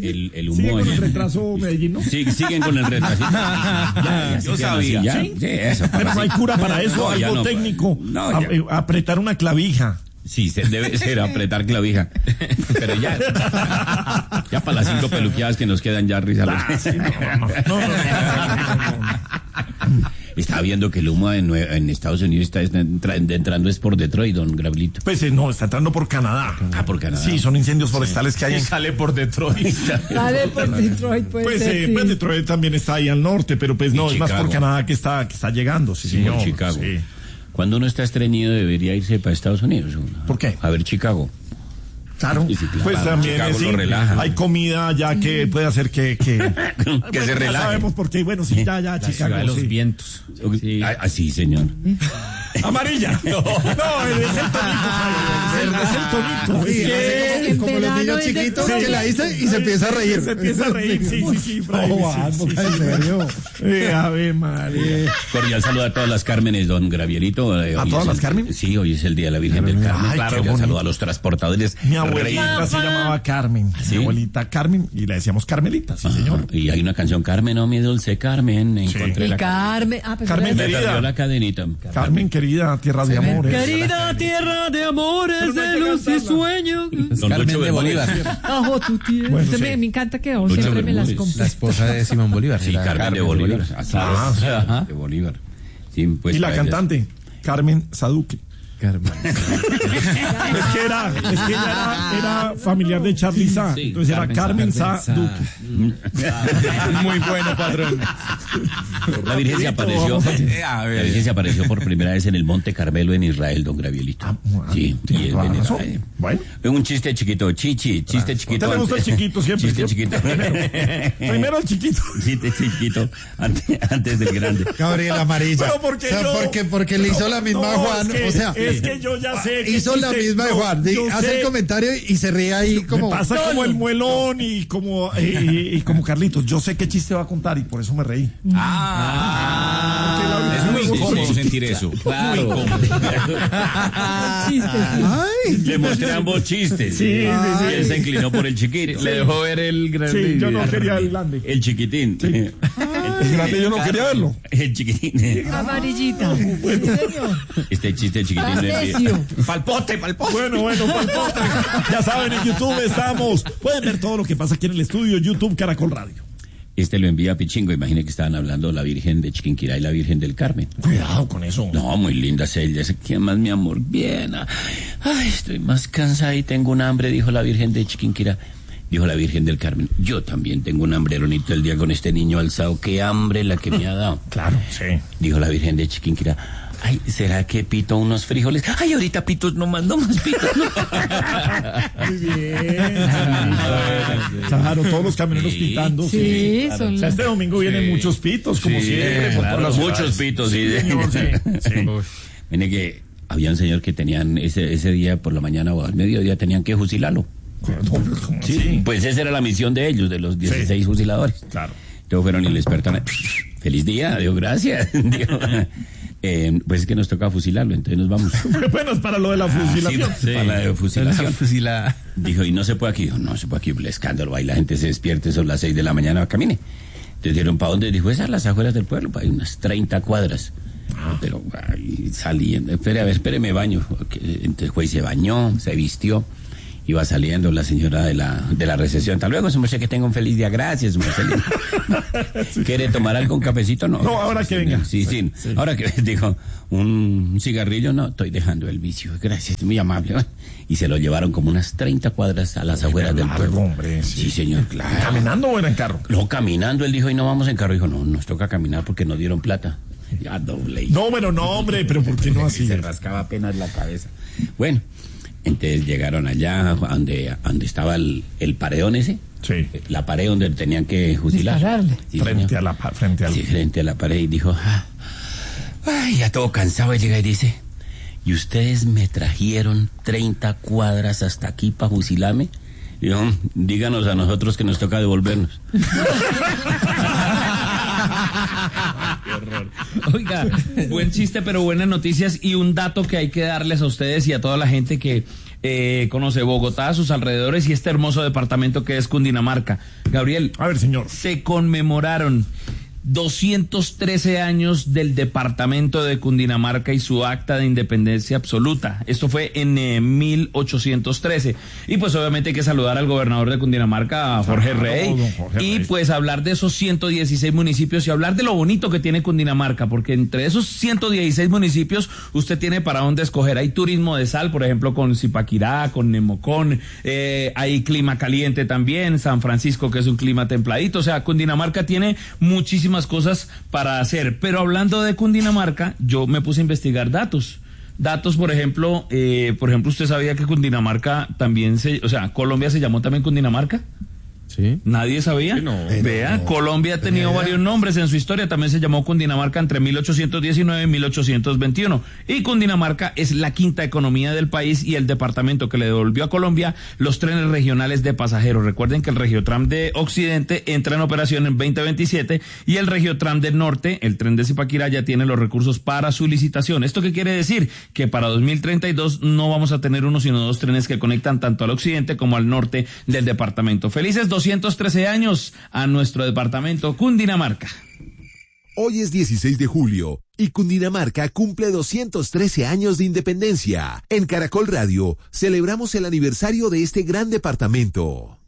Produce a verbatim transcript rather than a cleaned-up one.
el, el humo. ¿Siguen con el retraso Medellín, no? Sí, siguen con el retraso. Ya, ya, Yo sabía. así, ya. ¿Sí? Sí, eso. Pero no hay cura para eso, No, algo ya no, técnico. no, A- ya. eh, apretar una clavija. Sí, se debe ser apretar clavija. Pero ya. Ya para las cinco peluqueadas que nos quedan ya risa. Ah, sí, no, no, no, no, no, no, no. Estaba viendo que el humo en, Nue- en Estados Unidos está entra- entrando es por Detroit, don Gabrielito. Pues eh, no, está entrando por Canadá. Ah, por Canadá. Sí, son incendios forestales que hay en... Sale por Detroit. Sale por Detroit, puede Pues, ser, eh, sí. pues Detroit también está ahí al norte, pero pues no, Y es más Chicago. por Canadá que está, que está llegando, sí, Sí, señor. por Chicago. Sí. Cuando uno está estreñido debería irse para Estados Unidos. ¿Por qué? A ver Chicago. Claro, Sí, sí, claro. pues también Chicago sí, lo relaja. hay comida ya que puede hacer que... que, Que Bueno, se ya relaje. sabemos por qué, bueno, sí, ya, ya, La ciudad Chicago, de los sí. vientos. Sí. Ah, ah, sí, señor. Amarilla. No, no, es el tonito, Fabio, es el tonito. Es Sí, que... hace en como, como los verano niños es de chiquitos todo. que la dice y se empieza a reír. Se empieza a reír, sí, sí, sí, Fray, No, sí, Juan, sí, porque sí, en sí. serio. Eh, Ave María. Cordial saludo a todas las Cármenes, don Gravierito. Eh, ¿A hoy todas es las el- Carmen? Sí, hoy es el Día de la Virgen del Carmen. Ay, Claro, qué Cordial bonito. saludo a los transportadores. Mi abuelita Reyes. se llamaba Carmen, ¿Sí? mi abuelita Carmen, y le decíamos Carmelita, sí, Ajá. señor. Y hay una canción, Carmen, oh mi dulce Carmen. Encontré Y la Carmen, ah, pues Carmen Me querida. perdió la cadenita. Carmen, querida, tierra de amores. Querida tierra de amores, Pero no hay de que luz y cantarla. sueños. Don Carmen Lucho de Bolívar. Bolívar. Bajo tu tierra. Bueno, Usted sí. me, me encanta que aún Lucho siempre me las Bermúdez. compré. La esposa de Simón Bolívar. Sí, era Carmen de Bolívar. Ah, claro. Ah, de Bolívar. Sí, pues Y la para ellas. cantante, Carmen Saduque. Carmen. Es que era, es que ella era, era familiar de Charly Sa, Sí, entonces era Carmen Carmen Sa Sa. Duque. Muy bueno, patrón. La Virgen se apareció. Eh, a ver. La Virgen se apareció por primera vez en el Monte Carmelo en Israel, don Gravielito. Sí, y Tiene es toda en la razón. Israel. Bueno, Un chiste chiquito, chichi, chiste chiquito. te le gusta el antes- chiquito siempre. Chiste ¿sí? chiquito. Primero el chiquito. Chiste chiquito, antes, antes del grande. Gabriel Amarilla. Pero porque o sea, yo- porque, porque le hizo la misma a No, Juan. es que- o sea, es que yo ya sé. que hizo la chiste- misma de no, Juan. Di- yo hace sé. el comentario y se ríe ahí como. Me pasa como el muelón y como, y, y como Carlitos. Yo sé qué chiste va a contar y por eso me reí. Ah, es muy incómodo sentir eso. Claro. Chistes, sí. Ay, Le mostré ambos chistes. Sí, sí, sí. Y él se inclinó por el chiquito. Le dejó ver el grande. Sí, yo no quería el grande. El chiquitín. El grande yo no quería verlo. El chiquitín. Amarillita. Sí, señor. Este chiste chiquitín. le envié. Necio. Palpote, palpote. Bueno, bueno, palpote. Ya saben, en YouTube estamos. Pueden ver todo lo que pasa aquí en el estudio, YouTube Caracol Radio. Este lo envía a Pichingo. Imagine que estaban hablando de la Virgen de Chiquinquirá y la Virgen del Carmen. Cuidado con eso. No, muy lindas ellas. ¿Quién más, mi amor? Bien. Ay, estoy más cansada y tengo un hambre, dijo la Virgen de Chiquinquirá. Dijo la Virgen del Carmen. Yo también tengo un hambre, Ronito, el día con este niño alzado. Qué hambre la que me ha dado. Claro, sí. Dijo la Virgen de Chiquinquirá. Ay, ¿será que pito unos frijoles? Ay, ahorita pitos no más, no más pitos. No. Muy bien. Claro, todos los camioneros Sí, pitando. Sí, claro. son O sea, este domingo vienen muchos pitos, como Sí, siempre. por claro, todas las muchos ciudades. pitos, sí. Señor, sí, sí. Mire que había un señor que tenían ese, ese día por la mañana o al mediodía tenían que fusilarlo. ¿Cómo así? Pues esa era la misión de ellos, de los dieciséis fusiladores. Claro. Entonces fueron y le despertaron. Feliz día, Dios, gracias. Dijo, eh, pues es que nos toca fusilarlo, entonces nos vamos. Bueno, es para lo de la fusilación. Sí, para la de fusilación. Fusilada. Dijo, y no se puede aquí. Dijo, no se puede aquí, el escándalo. Ahí la gente se despierte, son las seis de la mañana, camine. Entonces dijeron, ¿para dónde? Dijo, esas las afueras del pueblo, para unas treinta cuadras. Pero ahí saliendo, espere, a ver, espere, me baño. Entonces el juez se bañó, se vistió. Iba saliendo la señora de la, de la recepción. Hasta luego, su merced, que tenga un feliz día. Gracias, su merced. ¿Quiere tomar algo, un cafecito? No. No, ahora que venga. Sí, sí. Sí. Ahora que dijo, un cigarrillo, no, estoy dejando el vicio. Gracias, muy amable. Y se lo llevaron como unas treinta cuadras a las afueras del Largo, pueblo. hombre, sí. Sí, señor, claro. ¿Caminando o era en carro? No, caminando. Él dijo, y no vamos en carro. Dijo, no, nos toca caminar porque nos dieron plata. Ya doble. No, bueno, no, hombre, pero ¿por qué no así? Se rascaba apenas la cabeza. Bueno, entonces llegaron allá a donde, a donde estaba el, el paredón ese. Sí. La pared donde tenían que fusilar. Dispararle. Sí, Frente señor. a la, pa- frente al... Sí, frente a la pared y dijo, ah, ay, ya todo cansado. Y llega y dice, ¿y ustedes me trajeron treinta cuadras hasta aquí para fusilarme? Dijo, díganos a nosotros que nos toca devolvernos. Oiga, buen chiste, pero buenas noticias y un dato que hay que darles a ustedes y a toda la gente que eh, conoce Bogotá, sus alrededores y este hermoso departamento que es Cundinamarca. Gabriel. A ver, señor. Se conmemoraron doscientos trece años del departamento de Cundinamarca y su acta de independencia absoluta. Esto fue en eh, mil ochocientos trece. Y pues obviamente hay que saludar al gobernador de Cundinamarca, a Jorge Claro, Rey. don Jorge Y Rey. pues hablar de esos ciento dieciséis municipios y hablar de lo bonito que tiene Cundinamarca, porque entre esos ciento dieciséis municipios usted tiene para dónde escoger. Hay turismo de sal, por ejemplo, con Zipaquirá, con Nemocón, eh, hay clima caliente también, San Francisco, que es un clima templadito. O sea, Cundinamarca tiene muchísimas cosas para hacer, pero hablando de Cundinamarca, yo me puse a investigar datos. Datos, por ejemplo, eh, por ejemplo, ¿usted sabía que Cundinamarca también se, o sea, Colombia se llamó también Cundinamarca? Sí. ¿Nadie sabía? No. Vea, no. Colombia ha tenido Vea. varios nombres en su historia, también se llamó Cundinamarca entre mil ochocientos diecinueve y mil ochocientos veintiuno. Y Cundinamarca es la quinta economía del país y el departamento que le devolvió a Colombia los trenes regionales de pasajeros. Recuerden que el Regiotram de Occidente entra en operación en veinte veintisiete y el Regiotram del Norte, el tren de Zipaquirá, ya tiene los recursos para su licitación. ¿Esto qué quiere decir? Que para dos mil treinta y dos no vamos a tener uno sino dos trenes que conectan tanto al occidente como al norte del departamento. Felices doscientos trece años a nuestro departamento Cundinamarca. Hoy es dieciséis de julio y Cundinamarca cumple doscientos trece años de independencia. En Caracol Radio celebramos el aniversario de este gran departamento.